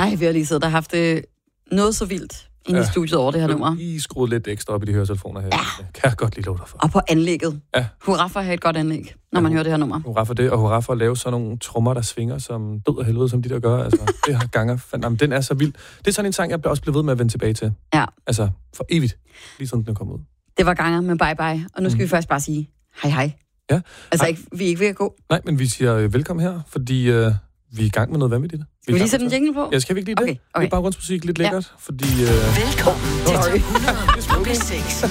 Ej, vi har lige siddet og haft noget så vildt inde i studiet over det her nummer. I skruet lidt ekstra op i de høretelefoner her. Ja. Kan jeg godt lige love dig for. Og på anlægget. Ja. Hurra for at have et godt anlæg, når man hører det her nummer. Hurra for det, og hurra for at lave sådan nogle trommer, der svinger som død og helvede, som de der gør. Altså, det har ganger. Jamen, den er så vild. Det er sådan en sang, jeg også bliver ved med at vende tilbage til. Ja. Altså, for evigt. Lige sådan den er kommet ud. Det var ganger med bye bye, og nu skal vi først bare sige hej hej. Ja. Altså, vi er ikke ved at gå. Nej, men vi siger velkommen her, fordi vi er i gang med noget vanvittigt. Skal vi lige sætte en jingle på? Ja, skal vi ikke lige det? Okay. Det er baggrundsmusik, lidt lækkert, fordi... Velkommen til Top 100 på P6.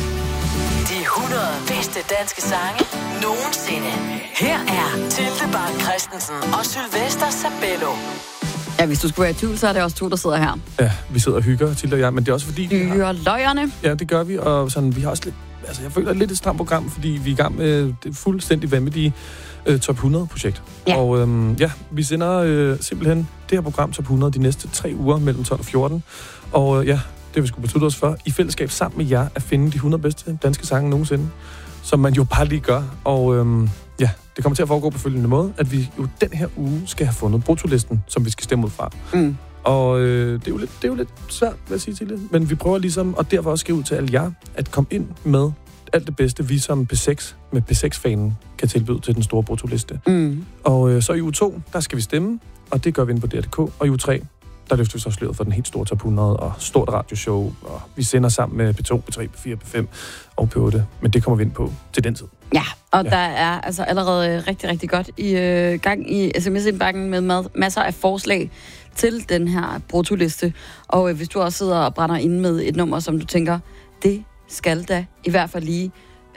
De 100 bedste danske sange nogensinde. Her er Tilde Bak Christensen og Sylvester Sabello. Ja, hvis du skulle være i tvivl, så er det også to, der sidder her. Ja, vi sidder og hygger, Tilde og jeg, men det er også fordi... Løjerne. Ja, det gør vi, og sådan, vi har også lidt... Altså, jeg føler lidt et stramt program, fordi vi er i gang med det fuldstændig vanvittige Top 100-projekt. Ja. Og vi sender simpelthen det her program Top 100 de næste 3 uger mellem 12 og 14. Og det har vi skulle beslutte os for, i fællesskab sammen med jer, at finde de 100 bedste danske sange nogensinde, som man jo bare lige gør. Og det kommer til at foregå på følgende måde, at vi jo den her uge skal have fundet brutolisten, som vi skal stemme ud fra. Mm. Og det er jo lidt svært, vil jeg sige til det. Men vi prøver ligesom, og derfor også skrive ud til alle jer, at komme ind med alt det bedste, vi som P6 med P6-fanen kan tilbyde til den store brutoliste. Mm. Og så i uge 2, der skal vi stemme, og det gør vi inde på DR.dk. Og i uge 3, der løfter vi så sløret for den helt store Top 100 og stort radioshow. Og vi sender sammen med P2, P3, P4, P5 og P8. Men det kommer vi ind på til den tid. Ja, og der er altså allerede rigtig, rigtig godt i gang i sms-indbakken med masser af forslag til den her brutoliste. Og hvis du også sidder og brænder inde med et nummer, som du tænker, det skal da i hvert fald lige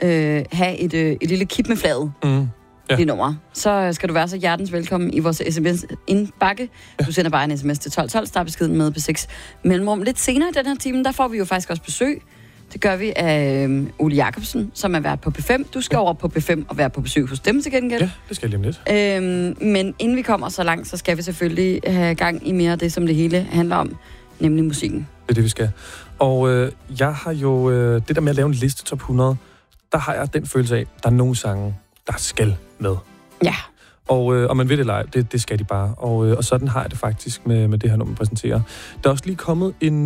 have et lille kip med flaget. Ja. Det nummer. Så skal du være så hjertens velkommen i vores sms-indbakke. Du sender bare en sms til 1212, start beskeden med P6 mellemrum. Lidt senere i den her time, der får vi jo faktisk også besøg. Det gør vi af Ole Jacobsen, som er vært på P5. Du skal over på P5 og være på besøg hos dem til gengæld. Ja, det skal jeg lige om lidt. Men inden vi kommer så langt, så skal vi selvfølgelig have gang i mere af det, som det hele handler om, nemlig musikken. Det er det, vi skal. Og jeg har jo det der med at lave en liste top 100, der har jeg den følelse af, at der er nogle sange, der skal med. Ja. Og man ved det eller ej, det skal de bare. Og sådan har jeg det faktisk med det her, når man præsenterer. Der er også lige kommet en,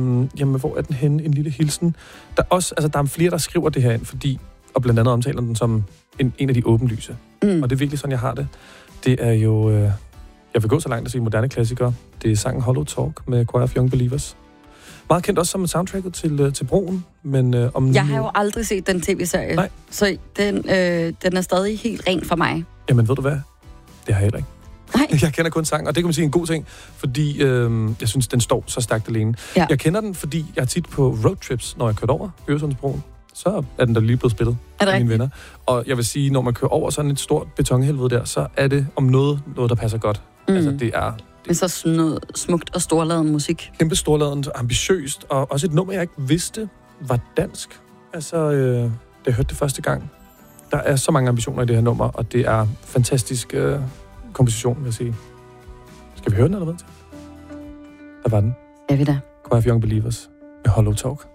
hvor er den henne? En lille hilsen. Der er flere, der skriver det her ind, fordi, og blandt andet omtaler den som en af de åbenlyse. Og det er virkelig sådan, jeg har det. Det er jo, jeg vil gå så langt at sige moderne klassikere. Det er sangen Hollow Talk med Choir of Young Believers. Meget kendt også som soundtracket til Broen, men jeg har jo aldrig set den tv-serie, nej. Så den er stadig helt ren for mig. Jamen, ved du hvad? Det har jeg heller ikke. Nej. Jeg kender kun sangen, og det kan man sige en god ting, fordi jeg synes, den står så stærkt alene. Ja. Jeg kender den, fordi jeg er tit på roadtrips, når jeg kører over Øresundsbroen. Så er den der lige blevet spillet af mine venner. Og jeg vil sige, når man kører over sådan et stort betonhelvede der, så er det om noget, der passer godt. Altså, det er... Men så sådan noget smukt og storladen musik. Kæmpe storladen, ambitiøst, og også et nummer, jeg ikke vidste var dansk. Altså, da jeg hørte det første gang. Der er så mange ambitioner i det her nummer, og det er fantastisk komposition, vil jeg sige. Skal vi høre den, eller hvad? Der var den. Ja, vi da. Choir of Young Believers med Hollow Talk.